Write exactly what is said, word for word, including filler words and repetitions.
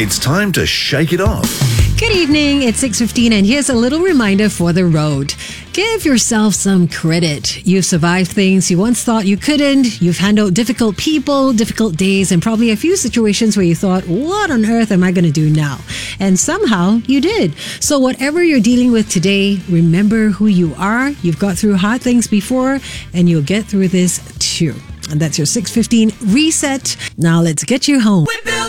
It's time to shake it off. Good evening, it's six fifteen and here's a little reminder for the road. Give yourself some credit. You've survived things you once thought you couldn't. You've handled difficult people, difficult days, and probably a few situations where you thought, what on earth am I going to do now? And somehow you did. So whatever you're dealing with today, remember who you are. You've got through hard things before and you'll get through this too. And that's your six fifteen reset. Now let's get you home.